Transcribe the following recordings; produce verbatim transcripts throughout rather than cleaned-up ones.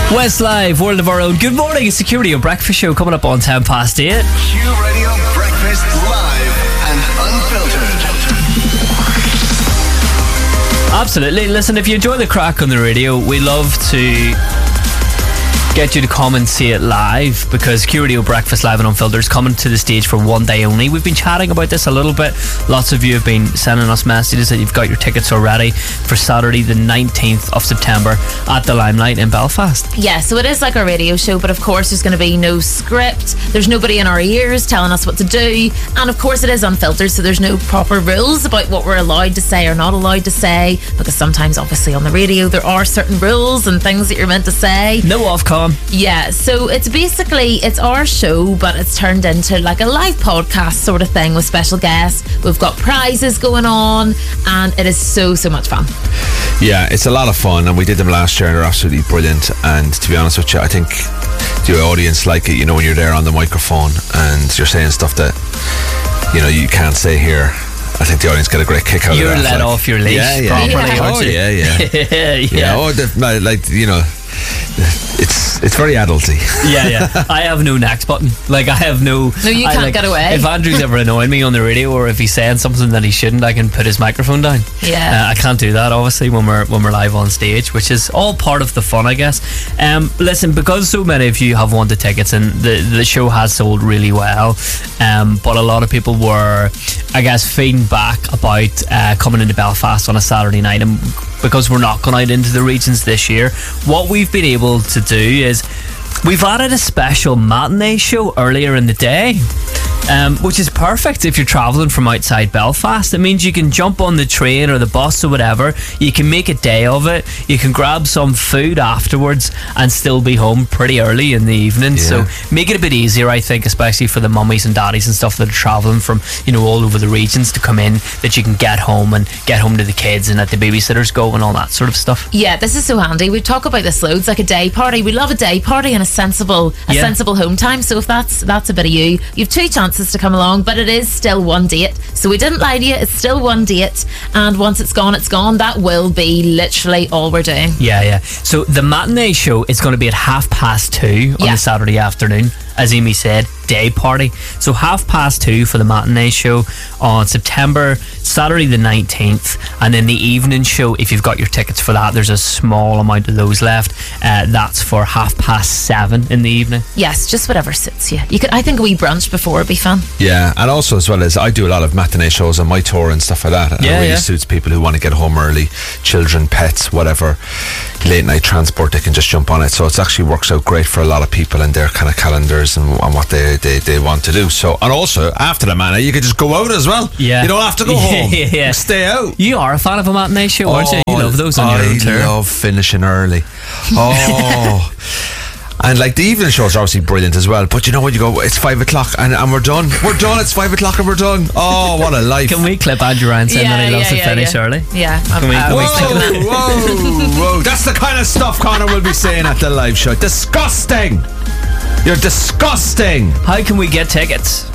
Westlife, World of Our Own. Good morning, it's the Q Radio Breakfast Show coming up on ten past eight. Q Radio Breakfast live and unfiltered. Absolutely. Listen, if you enjoy the crack on the radio, we love to get you to come and see it live, because Q Radio Breakfast Live and Unfiltered is coming to the stage for one day only. We've been chatting about this a little bit. Lots of you have been sending us messages that you've got your tickets already for Saturday the nineteenth of September at the Limelight in Belfast. Yeah, so it is like a radio show, but of course there's going to be no script. There's nobody in our ears telling us what to do, and of course it is unfiltered, so there's no proper rules about what we're allowed to say or not allowed to say, because sometimes obviously on the radio there are certain rules and things that you're meant to say. No Ofcom. Yeah, so it's basically, it's our show, but it's turned into like a live podcast sort of thing with special guests. We've got prizes going on, and it is so, so much fun. Yeah, it's a lot of fun, and we did them last year and they're absolutely brilliant. And to be honest with you, I think the audience like it, you know, when you're there on the microphone and you're saying stuff that, you know, you can't say here. I think the audience get a great kick out You're of that. You're let like, off your leash yeah, yeah, properly, yeah. aren't Oh, you? yeah, yeah. yeah. yeah. Oh, the, like, you know, it's it's very adulty. yeah, yeah. I have no next button. Like, I have no... No, you I, can't like, get away. If Andrew's ever annoying me on the radio, or if he's saying something that he shouldn't, I can put his microphone down. Yeah. Uh, I can't do that, obviously, when we're when we're live on stage, which is all part of the fun, I guess. Um, listen, because so many of you have won the tickets, and the, the show has sold really well, um, but a lot of people were, I guess, feeding back about uh, coming into Belfast on a Saturday night, and because we're not going out into the regions this year, what we've been able to do is we've added a special matinee show earlier in the day, um, which is perfect if you're travelling from outside Belfast. It means you can jump on the train or the bus or whatever, you can make a day of it, you can grab some food afterwards and still be home pretty early in the evening. Yeah. So make it a bit easier, I think, especially for the mummies and daddies and stuff that are travelling from, you know, all over the regions to come in, that you can get home and get home to the kids and let the babysitters go and all that sort of stuff. Yeah, this is so handy. We talk about this loads, like a day party. We love a day party and a sensible a Yeah. sensible home time. So if that's that's a bit of you, you've two chances to come along, but it is still one date. So we didn't lie to you, it's still one date, and once it's gone, it's gone. That will be literally all we're doing. Yeah, yeah. So the matinee show is going to be at half past two on Yeah. the Saturday afternoon. As Amy said, day party. So half past two for the matinee show on September, Saturday the nineteenth. And then the evening show, if you've got your tickets for that, there's a small amount of those left. Uh, that's for half past seven in the evening. Yes, just whatever suits you. You could, I think a wee brunch before would be fun. Yeah, and also as well as I do a lot of matinee shows on my tour and stuff like that. And Yeah, it really yeah. suits people who want to get home early, children, pets, whatever, late night transport, they can just jump on it. So it actually works out great for a lot of people and their kind of calendars and, and what they, they, they want to do. So, and also after the matinee you could just go out as well. Yeah. You don't have to go home. Yeah, yeah. Stay out. You are a fan of a matinee show, aren't you? You love those on your own tour. I love finishing early. Oh. And like the evening shows are obviously brilliant as well, but you know when you go, it's five o'clock and, and we're done. We're done. It's five o'clock and we're done. Oh, what a life! Can we clip Andrew Ryan saying that he loves yeah, to finish yeah. early? Yeah. Can we- I- I can we was clip thinking that. Whoa, whoa! That's the kind of stuff Connor will be saying at the live show. Disgusting! You're disgusting. How can we get tickets?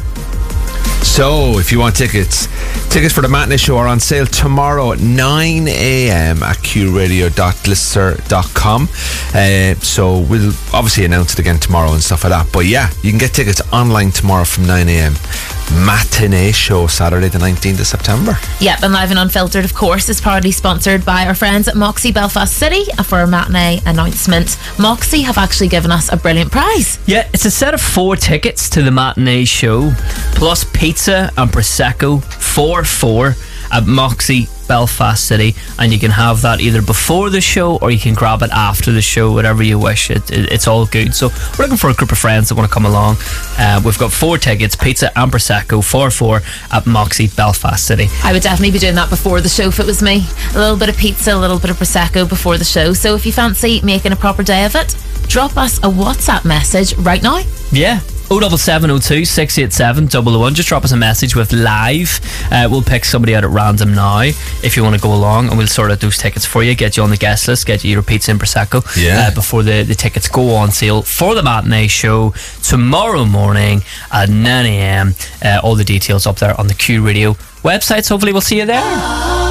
So, if you want tickets, tickets for the matinee show are on sale tomorrow at nine a.m. at q radio dot glister dot com. Uh, so, we'll obviously announce it again tomorrow and stuff like that. But yeah, you can get tickets online tomorrow from nine a.m. Matinee show, Saturday the nineteenth of September. Yep, and Live and Unfiltered, of course, is proudly sponsored by our friends at Moxie Belfast City for a matinee announcement. Moxie have actually given us a brilliant prize. Yeah, it's a set of four tickets to the matinee show, plus pizza and Prosecco for four at Moxie Belfast City, and you can have that either before the show or you can grab it after the show, whatever you wish. It, it, it's all good. So we're looking for a group of friends that want to come along. Uh, we've got four tickets, pizza and Prosecco for four at Moxie Belfast City. I would definitely be doing that before the show if it was me. A little bit of pizza, a little bit of Prosecco before the show. So if you fancy making a proper day of it, drop us a WhatsApp message right now. Yeah. oh seven seven oh two, six eight seven, oh oh one. Just drop us a message with live. Uh, we'll pick somebody out at random now if you want to go along, and we'll sort out those tickets for you, get you on the guest list, get you your pizza and Prosecco Yeah. uh, before the, the tickets go on sale for the matinee show tomorrow morning at nine a.m. Uh, all the details up there on the Q Radio websites. Hopefully we'll see you there.